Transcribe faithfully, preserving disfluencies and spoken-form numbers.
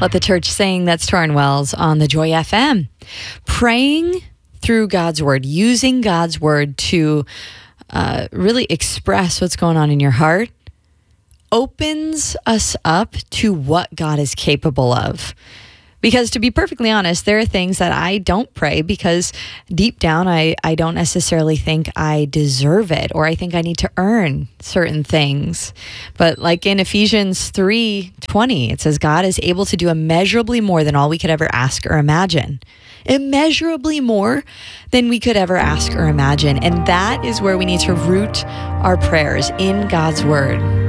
Let the Church Sing. That's Torrin Wells on the Joy F M. Praying through God's Word, using God's Word to uh, really express what's going on in your heart, opens us up to what God is capable of. Because to be perfectly honest, there are things that I don't pray because deep down I, I don't necessarily think I deserve it, or I think I need to earn certain things. But like in Ephesians three twenty, it says God is able to do immeasurably more than all we could ever ask or imagine. Immeasurably more than we could ever ask or imagine. And that is where we need to root our prayers, in God's Word.